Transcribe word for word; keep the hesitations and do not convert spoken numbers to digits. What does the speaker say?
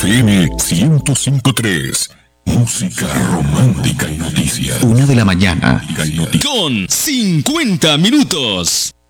F M ciento cinco punto tres. Música romántica y noticias. Una de la mañana. Con cincuenta minutos.